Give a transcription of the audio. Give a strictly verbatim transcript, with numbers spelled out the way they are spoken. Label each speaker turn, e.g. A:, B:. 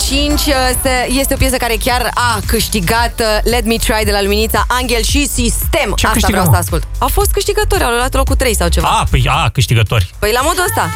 A: cinci este o piesă care chiar a câștigat Let Me Try de la Luminița, Angel și Sistem.
B: Ce-a
A: Asta
B: câștigat,
A: vreau
B: mă?
A: să ascult. Au fost câștigători, au luat locul trei sau ceva.
B: A, păi, a, câștigători.
A: Păi la modul ăsta.